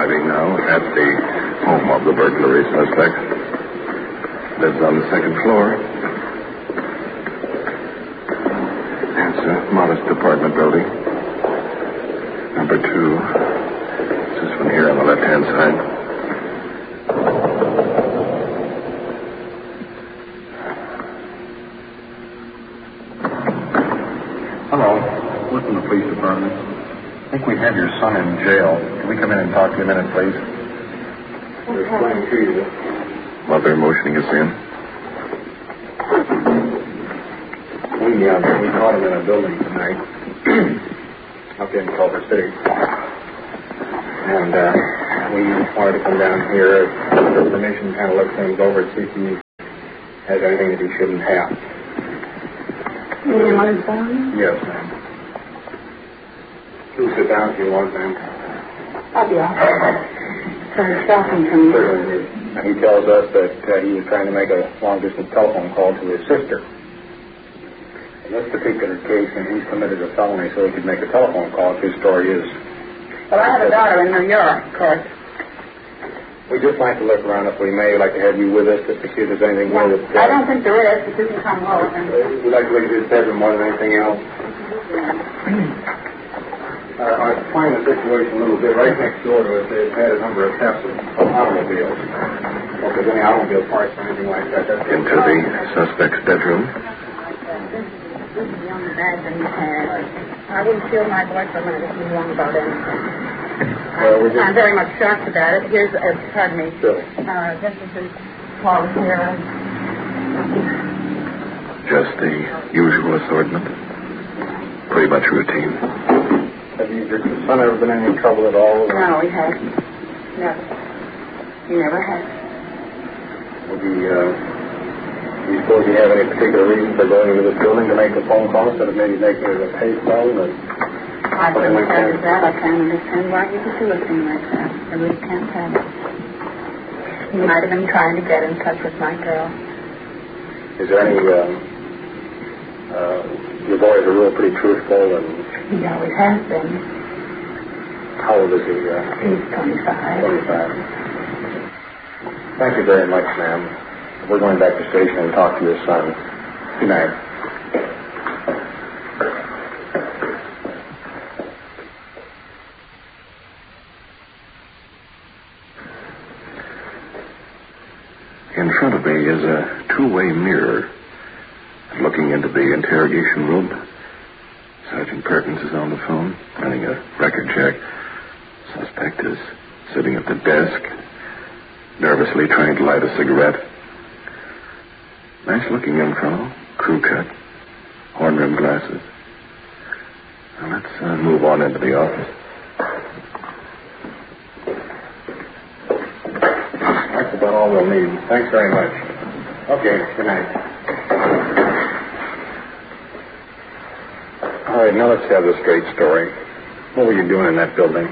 arriving now at the home of the burglary suspect. Lives on the second floor. It's a modest apartment building. Number 2. This one here on the left-hand side. Hello. We're from the police department. I think we have your son in jail. Can we come in and talk to you a minute, please? We're explaining to you. Mother motioning us in. We caught him in a building tonight up in Culver City. And we wanted to come down here for permission, kind of look things over, see if he has anything that he shouldn't have. You mean on his phone? Yes, ma'am. You sit down if you want, ma'am. I'll be all right. From shopping from you. He tells us that he was trying to make a long-distance telephone call to his sister. In this particular case, and he's committed a felony so he could make a telephone call, his story is. Well, I have a daughter in New York, of course. We'd just like to look around if we may. We'd like to have you with us just to see if there's anything more that... I don't think there is, but you can come over. We'd like to look at his bedroom more than anything else. I find the situation a little bit right next door to us. They've had a number of thefts of automobiles. Well, if there's any automobile parts or anything like that, that's... Into the suspect's bedroom. This is the only bag that he has. I wouldn't feel my blood for a minute if he's wrong about anything. I'm very much shocked about it. Here's, pardon me. Sure. This is his clothes here. Just the usual assortment. Pretty much routine. Have your son ever been in any trouble at all? No, he hasn't. Never. He never has. Would he, do you suppose you have any particular reason for going into this building to make a phone call instead of maybe making it a pay phone? I couldn't tell you that. I can't understand why he would do a thing like that. I really can't tell you. He might have been trying to get in touch with my girl. Is there any, your boys are real pretty truthful and... He always has been. How old is he? He's 25. 25. Thank you very much, ma'am. We're going back to the station and talk to your son. Good night. In front of me is a two-way mirror. Looking into the interrogation room, Sergeant Perkins is on the phone, running a record check. Suspect is sitting at the desk, nervously trying to light a cigarette. Nice-looking young fellow, crew cut, horn-rimmed glasses. Now let's move on into the office. That's about all we'll need. Thanks very much. Okay, good night. All right, now let's have the straight story. What were you doing in that building?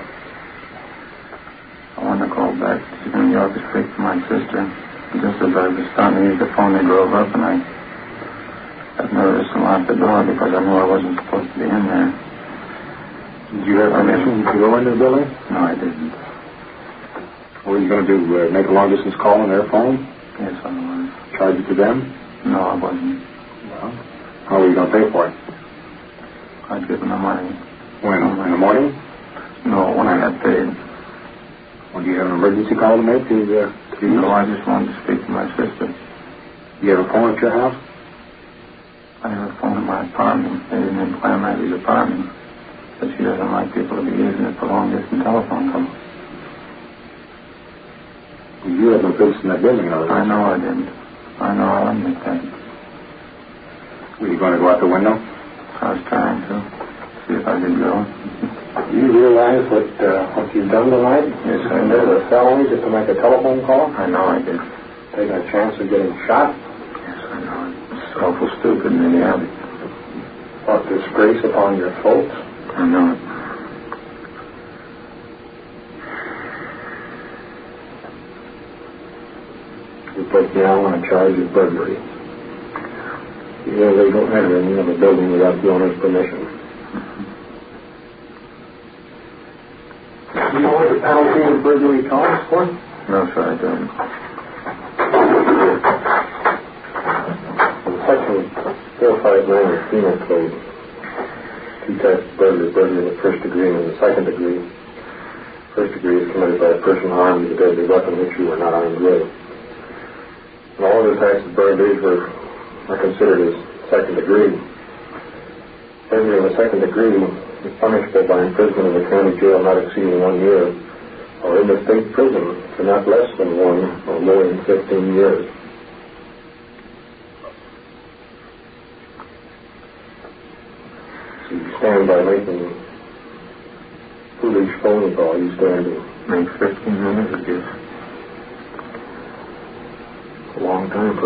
I wanted to call back to New York to speak to my sister. Just as I was starting to use the phone, they drove up, and I got nervous and locked the door because I knew I wasn't supposed to be in there. Did you have permission to go into the building? No, I didn't. What were you going to do, make a long-distance call on their phone? Yes, I was. Charge it to them? No, I wasn't. Well, how were you going to pay for it? I'd given them money. When? In the morning? No, when I got paid. Well, do you have an emergency call to make to No, I just wanted to speak to my sister. You have a phone at your house? I have a phone in my apartment. They didn't implant Maggie's apartment. But she doesn't like people to be using it for long-distance telephone calls. You have no business in that building, are you? I know I didn't. I know I'll admit that. Were you going to go out the window? I was trying to see if I could go. Do you realize what you've done tonight? Yes, I And did. there's a felony just to make a telephone call? I know I did. Taking a chance of getting shot? Yes, I know. It's awful stupid, and yeah. Brought disgrace upon your folks? I know it. You put me out on a charge of burglary. You have illegal entering of a building without the owner's permission. Do you know what the penalty of burglary calls for? No, sir, I don't. In Section 459 of the Penal Code, two types of burglary in the first degree and in the second degree. First degree is committed by a person armed with a deadly weapon which you are not armed with. And all other types of burglaries are considered as second degree. Burglary in the second degree is punishable by imprisonment in the county jail not exceeding 1 year, or in the state prison for not less than 1 or more than 15 years. So you stand by making foolish phone call, you stand to Make 15 minutes, I guess.